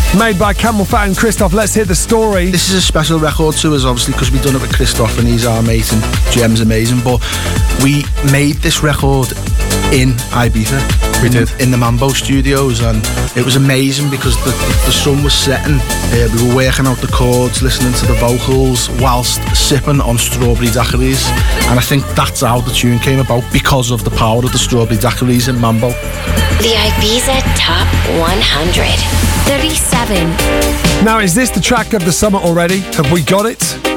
Made by Camel Fat and Christoph. Let's hear the story. This is a special record to us, obviously, because we've done it with Christoph and he's our mate and Jem's amazing. But we made this record in Ibiza. We did. In the Mambo Studios, and it was amazing because the sun was setting. We were working out the chords, listening to the vocals whilst sipping on strawberry daiquiris, and I think that's how the tune came about, because of the power of the strawberry daiquiris in Mambo. The Ibiza Top 100. 37. Now, is this the track of the summer already? Have we got it?